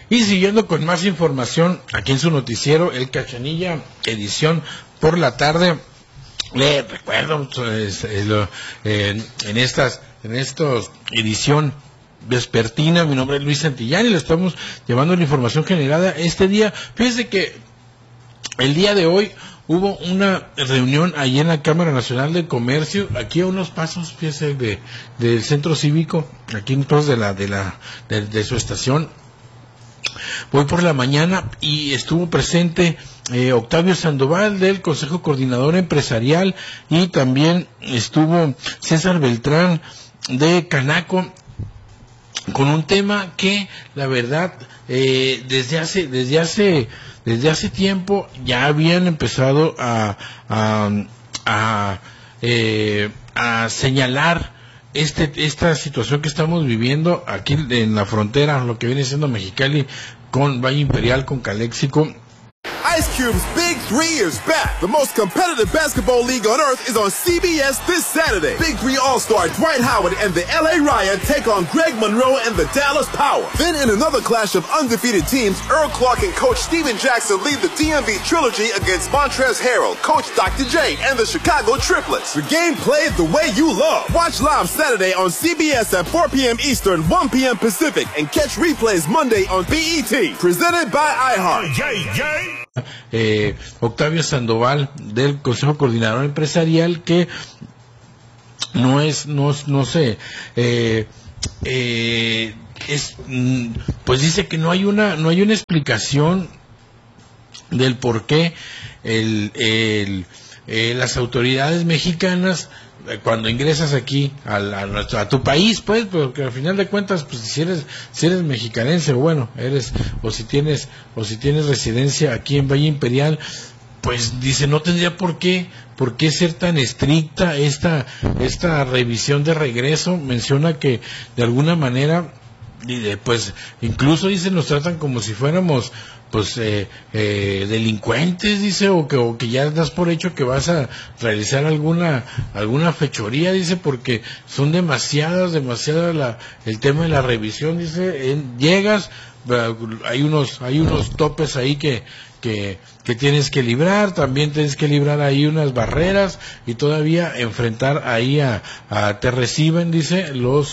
Y siguiendo con más información, aquí en su noticiero, El Cachanilla, edición por la tarde, le recuerdo, en estos edición vespertina, mi nombre es Luis Santillán y le estamos llevando la información generada este día. Fíjense que el día de hoy hubo una reunión allí en la Cámara Nacional de Comercio, aquí a unos pasos, fíjese, del centro cívico, aquí entonces de su estación. Voy por la mañana y estuvo presente Octavio Sandoval del Consejo Coordinador Empresarial y también estuvo César Beltrán de Canaco con un tema que la verdad desde hace tiempo ya habían empezado a señalar esta situación que estamos viviendo aquí en la frontera, lo que viene siendo Mexicali con Valle Imperial, con Calexico. Ice Cube's Big 3 is back. The most competitive basketball league on earth is on CBS this Saturday. Big 3 All-Star Dwight Howard and the LA Riot take on Greg Monroe and the Dallas Power. Then in another clash of undefeated teams, Earl Clark and Coach Steven Jackson lead the DMV Trilogy against Montrezl Harrell, Coach Dr. J, and the Chicago Triplets. The game played the way you love. Watch live Saturday on CBS at 4 p.m. Eastern, 1 p.m. Pacific, and catch replays Monday on BET. Presented by iHeart. Octavio Sandoval del Consejo Coordinador Empresarial, que pues dice que no hay una explicación del por qué las autoridades mexicanas, cuando ingresas aquí a tu país, pues, porque al final de cuentas, pues si eres mexicanense, bueno, o si tienes residencia aquí en Valle Imperial, pues dice, no tendría por qué ser tan estricta esta revisión de regreso. Menciona que de alguna manera, pues incluso dice, nos tratan como si fuéramos pues delincuentes, dice, o que ya das por hecho que vas a realizar alguna fechoría, dice, porque son demasiada el tema de la revisión, dice. Llegas, hay unos topes ahí que tienes que librar, también tienes que librar ahí unas barreras y todavía enfrentar ahí te reciben, dice, los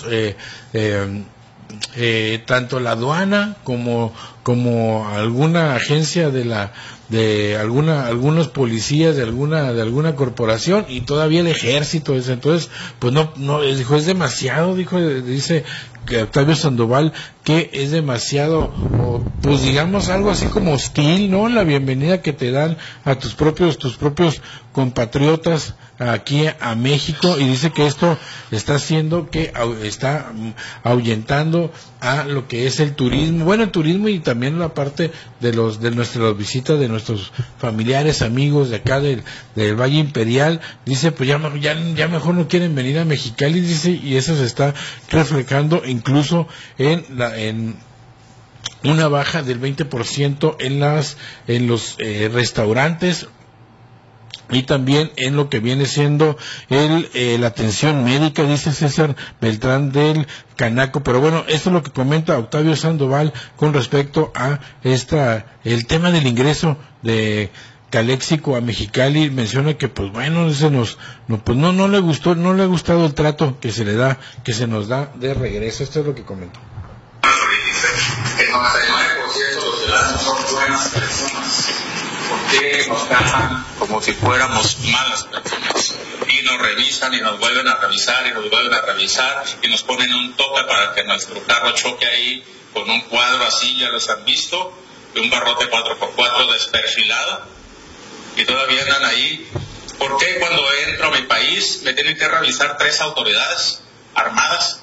tanto la aduana como alguna agencia de algunos policías de alguna corporación y todavía el ejército. Entonces, pues no dijo, es demasiado, dice que Octavio Sandoval, que es demasiado, pues digamos algo así como hostil, ¿no? La bienvenida que te dan a tus propios compatriotas aquí a México, y dice que esto está haciendo está ahuyentando a lo que es el turismo, el turismo, y también la parte de nuestras visitas de nuestros familiares, amigos de acá del Valle Imperial. Dice, pues ya mejor no quieren venir a Mexicali, dice, y eso se está reflejando incluso en una baja del 20% en los restaurantes, y también en lo que viene siendo la atención médica, dice César Beltrán del Canaco. Pero bueno, esto es lo que comenta Octavio Sandoval con respecto a el tema del ingreso de Calexico a Mexicali. Menciona que pues bueno, dice, no le ha gustado el trato que se nos da de regreso. Esto es lo que comentó. El 99% de los ciudadanos son buenas personas. ¿Por qué nos tratan como si fuéramos malas personas? Y nos revisan y nos vuelven a revisar y nos vuelven a revisar y nos ponen un tope para que nuestro carro choque ahí con un cuadro así, ya los han visto, de un barrote 4x4 desperfilado, y todavía andan ahí. ¿Por qué cuando entro a mi país me tienen que revisar 3 autoridades armadas?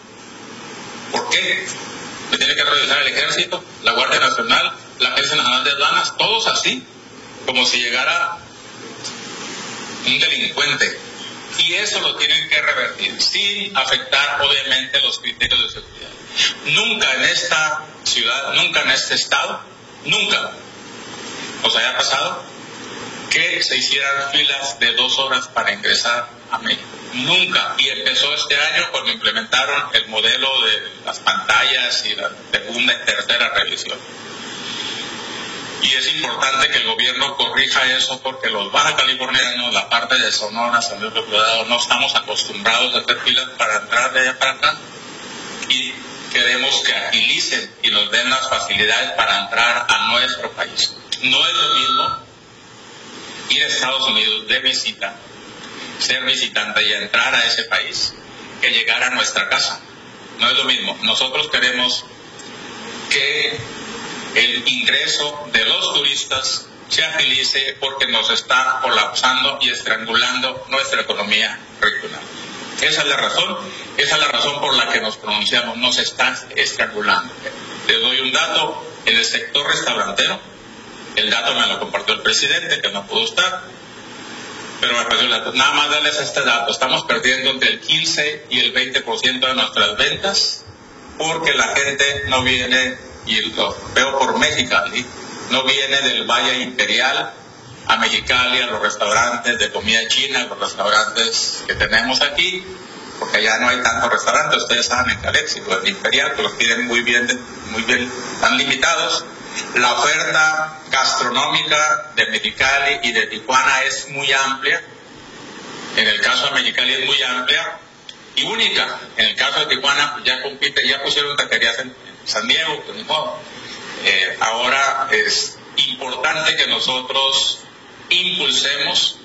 ¿Por qué? Me tiene que revisar el Ejército, la Guardia Nacional, la Agencia Nacional de Aduanas, todos así, como si llegara un delincuente. Y eso lo tienen que revertir, sin afectar obviamente los criterios de seguridad. Nunca en esta ciudad, nunca en este estado, nunca os haya pasado que se hicieran filas de 2 horas para ingresar a México. Nunca. Y empezó este año cuando implementaron el modelo de las pantallas y la segunda y tercera revisión. Y es importante que el gobierno corrija eso porque los baja californianos, la parte de Sonora, San Luis Río Colorado, no estamos acostumbrados a hacer filas para entrar de allá para acá. Y queremos que agilicen y nos den las facilidades para entrar a nuestro país. No es lo mismo ir a Estados Unidos de visita, ser visitante y entrar a ese país, que llegar a nuestra casa. No es lo mismo. Nosotros queremos que el ingreso de los turistas se agilice porque nos está colapsando y estrangulando nuestra economía regional. Esa es la razón por la que nos pronunciamos, nos está estrangulando. Les doy un dato, en el sector restaurantero, el dato me lo compartió el presidente, que no pudo estar, pero me pareció nada más darles este dato, estamos perdiendo entre el 15 y el 20% de nuestras ventas, porque la gente no viene, y lo veo por Mexicali, no viene del Valle Imperial a Mexicali, a los restaurantes de comida china, los restaurantes que tenemos aquí, porque allá no hay tantos restaurantes, ustedes saben en Calexico, el Imperial, que los tienen muy bien, están limitados. La oferta gastronómica de Mexicali y de Tijuana es muy amplia, en el caso de Mexicali es muy amplia y única, en el caso de Tijuana pues ya compite, ya pusieron taquerías en San Diego, pues ni modo. Ahora es importante que nosotros impulsemos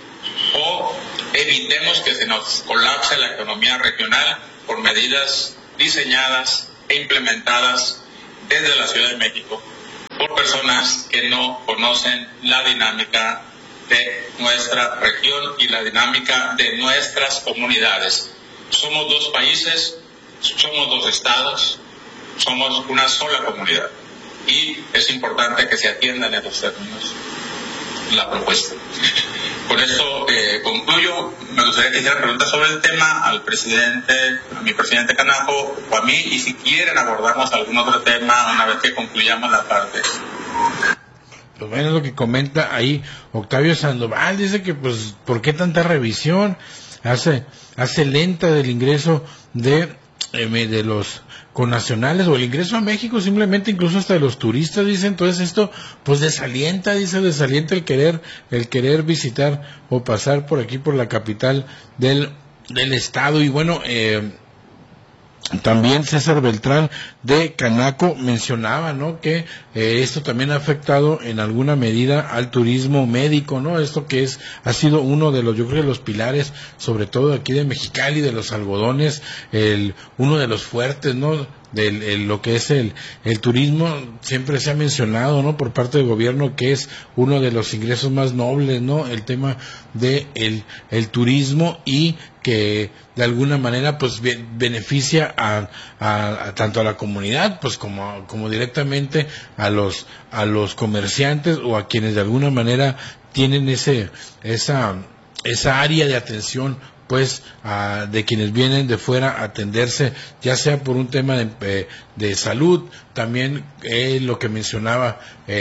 o evitemos que se nos colapse la economía regional por medidas diseñadas e implementadas desde la Ciudad de México por personas que no conocen la dinámica de nuestra región y la dinámica de nuestras comunidades. Somos dos países, somos dos estados, somos una sola comunidad y es importante que se atiendan en los términos la propuesta. Con esto concluyo. Me gustaría que hicieran preguntas sobre el tema al presidente, a mi presidente Canaco o a mí, y si quieren abordamos algún otro tema una vez que concluyamos la parte. Pues bueno, es lo que comenta ahí Octavio Sandoval, dice que pues ¿por qué tanta revisión? Hace lenta del ingreso de los connacionales o el ingreso a México, simplemente incluso hasta de los turistas, dice. Entonces esto pues desalienta el querer visitar o pasar por aquí por la capital del estado. Y bueno, también César Beltrán de Canaco mencionaba, ¿no?, que esto también ha afectado en alguna medida al turismo médico, ¿no? Esto que ha sido uno de los, yo creo, de los pilares, sobre todo aquí de Mexicali, de los algodones, uno de los fuertes, ¿no?, lo que es el turismo. Siempre se ha mencionado, ¿no?, por parte del gobierno, que es uno de los ingresos más nobles, ¿no?, el tema de el turismo, y que de alguna manera pues beneficia a tanto a la comunidad pues como directamente a los comerciantes o a quienes de alguna manera tienen esa área de atención pues de quienes vienen de fuera a atenderse, ya sea por un tema de salud. También lo que mencionaba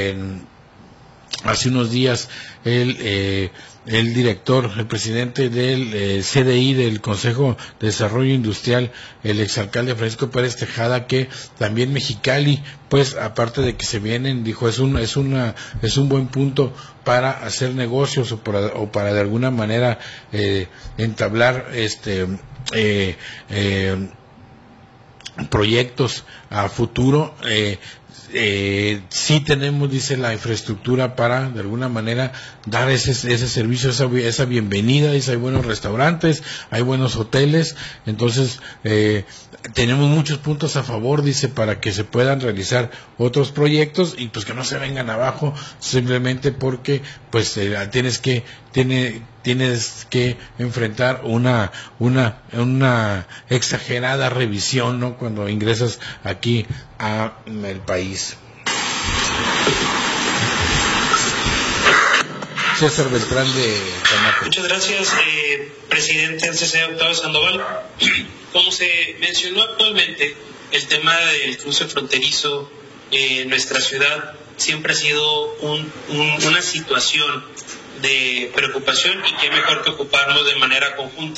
hace unos días el director, el presidente del CDI, del Consejo de Desarrollo Industrial, el exalcalde Francisco Pérez Tejada, que también Mexicali, pues aparte de que se vienen, dijo, es un buen punto para hacer negocios o para de alguna manera entablar proyectos a futuro. Sí tenemos, dice, la infraestructura para de alguna manera dar ese servicio, esa bienvenida. Dice, hay buenos restaurantes, hay buenos hoteles, entonces tenemos muchos puntos a favor, dice, para que se puedan realizar otros proyectos y pues que no se vengan abajo simplemente porque pues tienes que enfrentar una exagerada revisión, ¿no?, cuando ingresas aquí a el país. César Beltrán de Canaco. Muchas gracias, presidente del CCE, Octavio Sandoval. Como se mencionó actualmente, el tema del cruce fronterizo en nuestra ciudad siempre ha sido una situación de preocupación, y qué mejor que ocuparnos de manera conjunta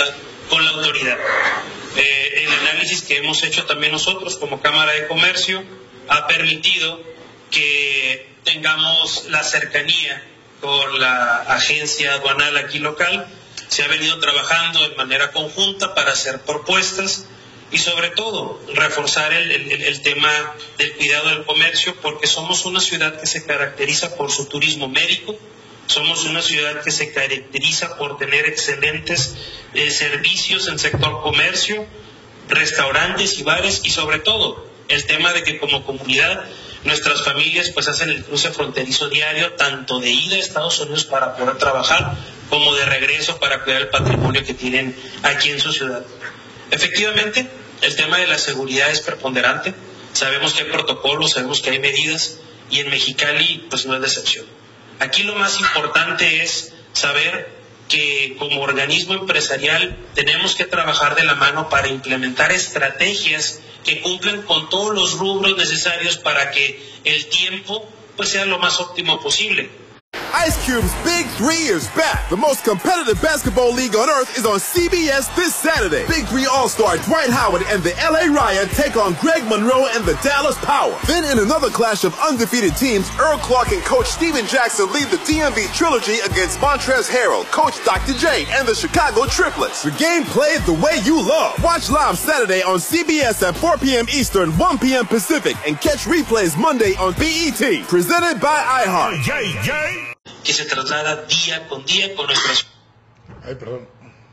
con la autoridad. El análisis que hemos hecho también nosotros como Cámara de Comercio ha permitido que tengamos la cercanía con la agencia aduanal aquí local. Se ha venido trabajando de manera conjunta para hacer propuestas y sobre todo reforzar el tema del cuidado del comercio, porque somos una ciudad que se caracteriza por su turismo médico, somos una ciudad que se caracteriza por tener excelentes servicios en sector comercio, restaurantes y bares, y sobre todo el tema de que como comunidad nuestras familias pues hacen el cruce fronterizo diario, tanto de ida a Estados Unidos para poder trabajar como de regreso para cuidar el patrimonio que tienen aquí en su ciudad. Efectivamente, el tema de la seguridad es preponderante. Sabemos que hay protocolos, sabemos que hay medidas, y en Mexicali pues no es la excepción. Aquí lo más importante es saber que como organismo empresarial tenemos que trabajar de la mano para implementar estrategias que cumplan con todos los rubros necesarios para que el tiempo pues sea lo más óptimo posible. Ice Cube's Big 3 is back. The most competitive basketball league on earth is on CBS this Saturday. Big 3 All-Star Dwight Howard and the LA Riot take on Greg Monroe and the Dallas Power. Then in another clash of undefeated teams, Earl Clark and Coach Steven Jackson lead the DMV Trilogy against Montrezl Harrell, Coach Dr. J, and the Chicago Triplets. The game played the way you love. Watch live Saturday on CBS at 4 p.m. Eastern, 1 p.m. Pacific, and catch replays Monday on BET. Presented by iHeart. Que se traslada día con nuestras... Ay, perdón.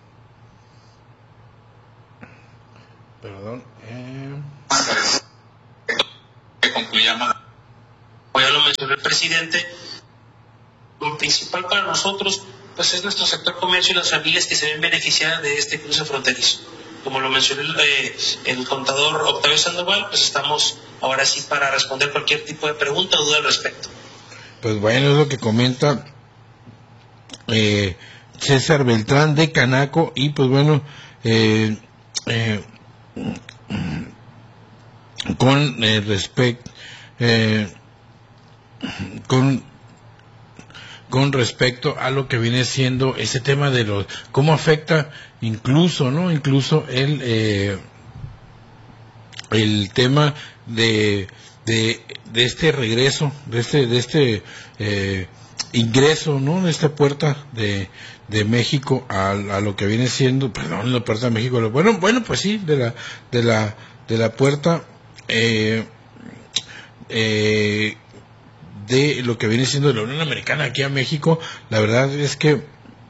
Que concluyamos. Ya lo mencionó el presidente. Lo principal para nosotros pues es nuestro sector comercio y las familias que se ven beneficiadas de este cruce fronterizo. Como lo mencionó el contador Octavio Sandoval, pues estamos ahora sí para responder cualquier tipo de pregunta o duda al respecto. Pues bueno, es lo que comenta César Beltrán de Canaco. Y pues bueno, con respecto a lo que viene siendo ese tema de los cómo afecta incluso el tema de este regreso, de este ingreso, ¿no? De esta puerta de México a lo que viene siendo, perdón, la puerta de México, bueno, pues sí, de la puerta de lo que viene siendo de la Unión Americana aquí a México. La verdad es que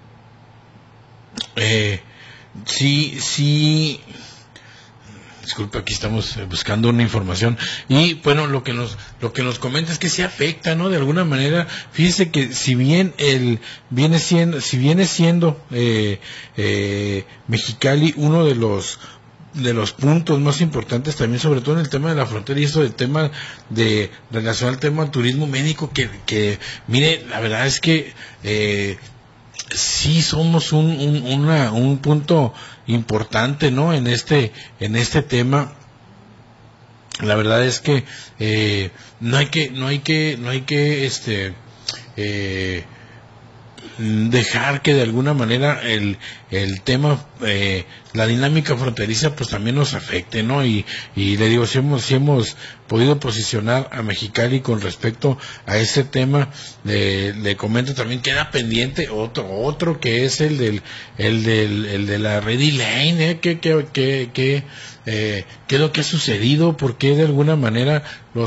sí. Disculpa, aquí estamos buscando una información. Y bueno, lo que nos comenta es que sí afecta, ¿no? De alguna manera. Fíjense que si viene siendo Mexicali uno de los puntos más importantes también, sobre todo en el tema de la frontera, y esto del tema de relación al tema del turismo médico, que mire, la verdad es que sí somos un punto importante, ¿no? En este tema. La verdad es que no hay que dejar que de alguna manera el tema, la dinámica fronteriza pues también nos afecte, ¿no? Y le digo, si hemos podido posicionar a Mexicali con respecto a ese tema, le comento también queda pendiente otro que es el de la Ready Lane, ¿qué es lo que ha sucedido? Porque de alguna manera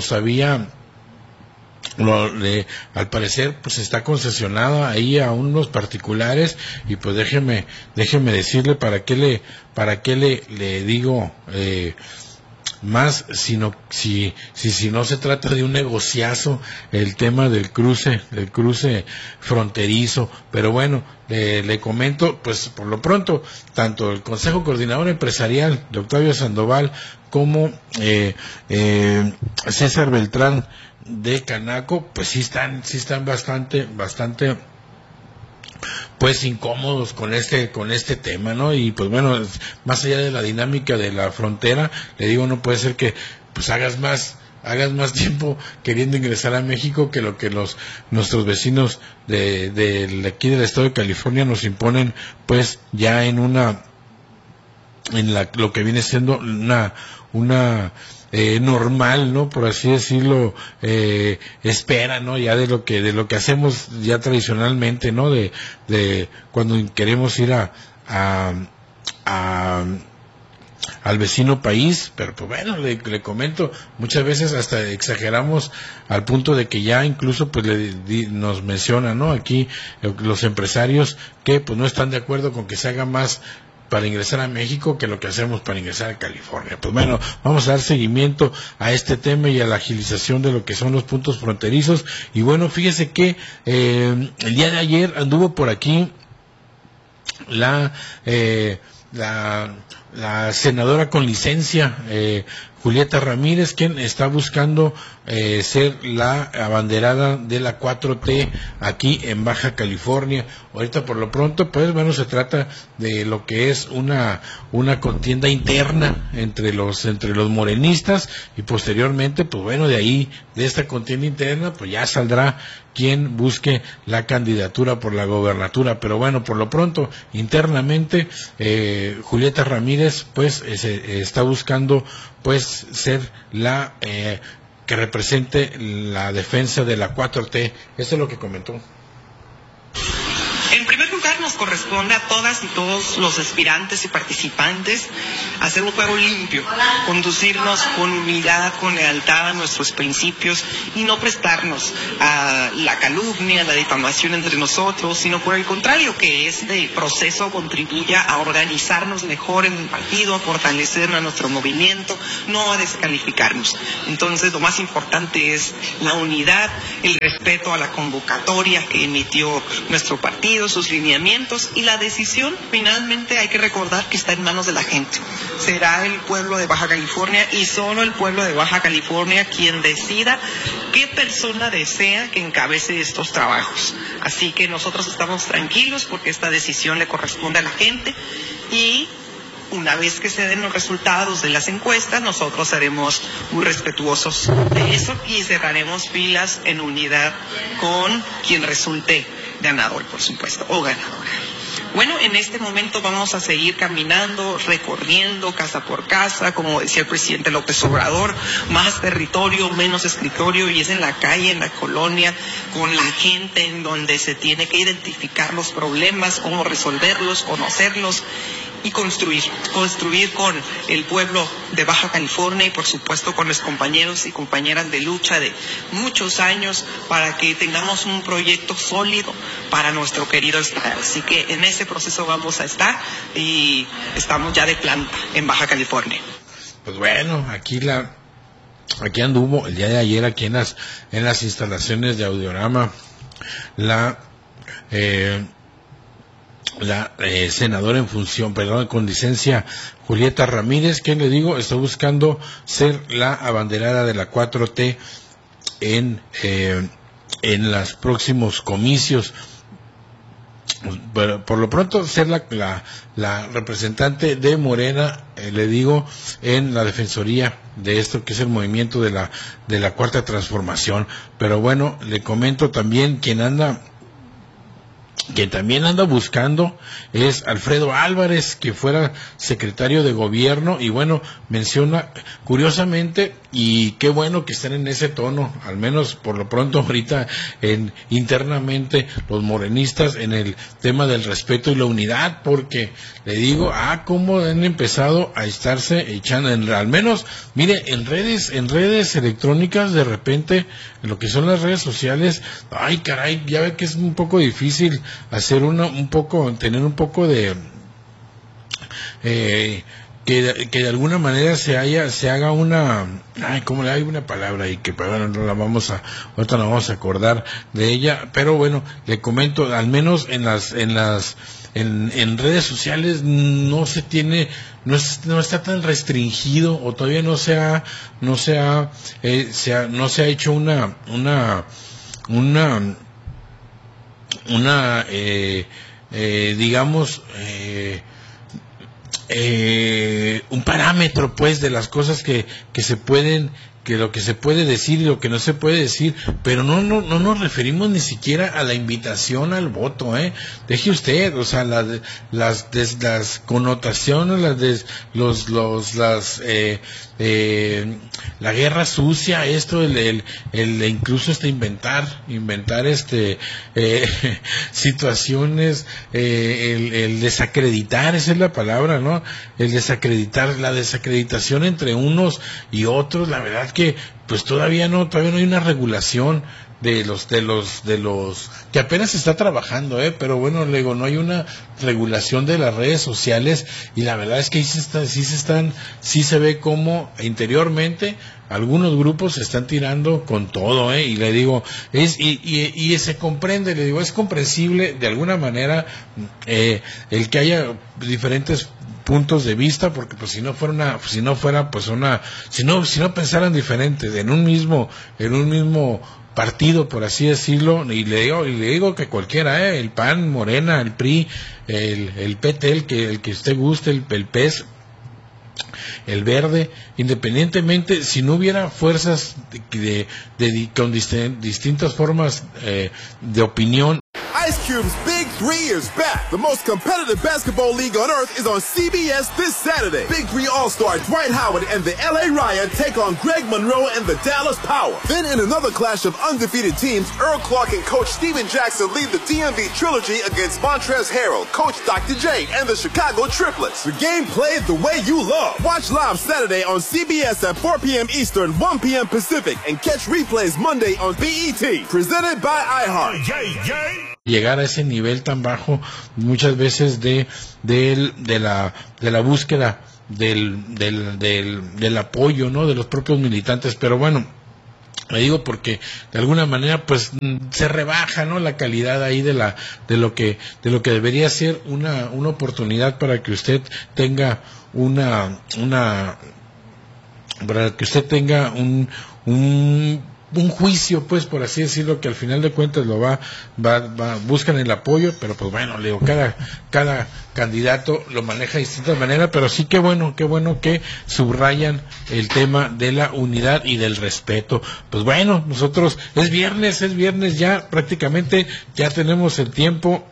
al parecer pues está concesionada ahí a unos particulares, y pues déjeme decirle para qué le digo más, si no se trata de un negociazo el tema del cruce fronterizo. Pero bueno, le comento, pues por lo pronto tanto el Consejo Coordinador Empresarial de Octavio Sandoval como César Beltrán de Canaco pues sí están bastante pues incómodos con este tema, ¿no? Y pues bueno, más allá de la dinámica de la frontera, le digo, no puede ser que pues hagas más tiempo queriendo ingresar a México que lo que nuestros vecinos de aquí del estado de California nos imponen, pues ya en una lo que viene siendo una normal, ¿no? Por así decirlo, espera, ¿no? Ya de lo que hacemos ya tradicionalmente, ¿no? De cuando queremos ir al vecino país, pero pues bueno, le comento, muchas veces hasta exageramos al punto de que ya incluso pues nos menciona, ¿no? Aquí los empresarios que pues no están de acuerdo con que se haga más para ingresar a México que lo que hacemos para ingresar a California. Pues bueno, vamos a dar seguimiento a este tema y a la agilización de lo que son los puntos fronterizos. Y bueno, fíjese que el día de ayer anduvo por aquí la senadora con licencia, Julieta Ramírez, quien está buscando ser la abanderada de la 4T aquí en Baja California. Ahorita por lo pronto, pues bueno, se trata de lo que es una contienda interna entre los morenistas, y posteriormente, pues bueno, de ahí, de esta contienda interna, pues ya saldrá quien busque la candidatura por la gobernatura. Pero bueno, por lo pronto, internamente, Julieta Ramírez pues está buscando pues ser la que represente la defensa de la 4T. Eso es lo que comentó. En primer lugar, nos corresponde a todas y todos los aspirantes y participantes hacer un juego limpio, conducirnos con humildad, con lealtad a nuestros principios y no prestarnos a la calumnia, a la difamación entre nosotros, sino por el contrario, que este proceso contribuya a organizarnos mejor en el partido, a fortalecer a nuestro movimiento, no a descalificarnos. Entonces, lo más importante es la unidad, el respeto a la convocatoria que emitió nuestro partido, sus lineamientos, y la decisión finalmente hay que recordar que está en manos de la gente. Será el pueblo de Baja California y solo el pueblo de Baja California quien decida qué persona desea que encabece estos trabajos. Así que nosotros estamos tranquilos porque esta decisión le corresponde a la gente, y una vez que se den los resultados de las encuestas, nosotros seremos muy respetuosos de eso y cerraremos filas en unidad con quien resulte ganador, por supuesto, o ganadora. Bueno, en este momento vamos a seguir caminando, recorriendo casa por casa, como decía el presidente López Obrador, más territorio, menos escritorio, y es en la calle, en la colonia, con la gente, en donde se tiene que identificar los problemas, cómo resolverlos, conocerlos y construir con el pueblo de Baja California y por supuesto con los compañeros y compañeras de lucha de muchos años para que tengamos un proyecto sólido para nuestro querido estado. Así que en ese proceso vamos a estar y estamos ya de planta en Baja California. Pues bueno, aquí anduvo el día de ayer aquí en las instalaciones de Audiorama la senadora en función, con licencia, Julieta Ramírez, que le digo, está buscando ser la abanderada de la 4T en los próximos comicios. Por lo pronto ser la representante de Morena, le digo, en la defensoría de esto que es el movimiento de la Cuarta Transformación. Pero bueno, le comento también quien también anda buscando es Alfredo Álvarez, que fuera secretario de gobierno, y bueno, menciona curiosamente, y qué bueno que estén en ese tono, al menos por lo pronto ahorita internamente los morenistas en el tema del respeto y la unidad, porque le digo, cómo han empezado a estarse echando, al menos, mire, en redes electrónicas, de repente, en lo que son las redes sociales, ay caray, ya ve que es un poco difícil hacer tener un poco de que de alguna manera se haga una, como hay una palabra ahí que bueno, ahorita no vamos a acordar de ella, pero bueno, le comento, al menos en redes sociales no está tan restringido, o todavía no se ha hecho una digamos un parámetro pues de las cosas que se pueden lo que se puede decir y lo que no se puede decir, pero no nos referimos ni siquiera a la invitación al voto, deje usted, o sea, las connotaciones, la guerra sucia, esto, el incluso inventar situaciones, el desacreditar, esa es la palabra, ¿no? El desacreditar, la desacreditación entre unos y otros, la verdad que pues todavía no hay una regulación de los que apenas se está trabajando, pero bueno, luego no hay una regulación de las redes sociales, y la verdad es que sí se ve como interiormente algunos grupos se están tirando con todo, y le digo, y se comprende, le digo, es comprensible de alguna manera el que haya diferentes puntos de vista, porque pues si no pensaran diferentes en un mismo partido, por así decirlo, y le digo que cualquiera, el PAN, Morena, el PRI, el PT, el que usted guste, el PES, el Verde, independientemente, si no hubiera fuerzas con distintas formas de opinión. Ice Cube's Big 3 is back. The most competitive basketball league on earth is on CBS this Saturday. Big 3 All-Star Dwight Howard and the LA Riot take on Greg Monroe and the Dallas Power. Then in another clash of undefeated teams, Earl Clark and Coach Steven Jackson lead the DMV Trilogy against Montrezl Harrell, Coach Dr. J, and the Chicago Triplets. The game played the way you love. Watch live Saturday on CBS at 4 p.m. Eastern, 1 p.m. Pacific, and catch replays Monday on BET. Presented by iHeart. Llegar a ese nivel tan bajo muchas veces de la búsqueda del apoyo, ¿no?, de los propios militantes, pero bueno, le digo porque de alguna manera pues se rebaja, ¿no?, la calidad ahí de lo que debería ser una oportunidad para que usted tenga para que usted tenga un juicio, pues, por así decirlo, que al final de cuentas buscan el apoyo, pero pues bueno, le digo, cada candidato lo maneja de distinta manera, pero sí qué bueno que subrayan el tema de la unidad y del respeto. Pues bueno, nosotros es viernes ya prácticamente ya tenemos el tiempo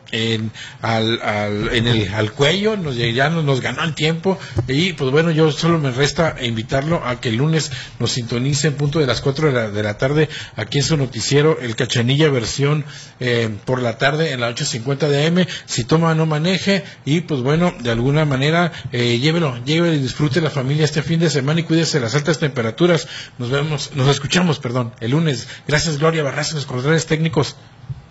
al cuello, ya nos ganó el tiempo, y pues bueno, yo solo me resta invitarlo a que el lunes nos sintonice en punto de las 4 de la tarde aquí en su noticiero El Cachanilla, versión por la tarde en la 8:50 de AM. Si toma, no maneje, y pues bueno, de alguna manera llévelo y disfrute la familia este fin de semana y cuídese de las altas temperaturas. Nos escuchamos el lunes. Gracias, Gloria Barraza, en los controles técnicos.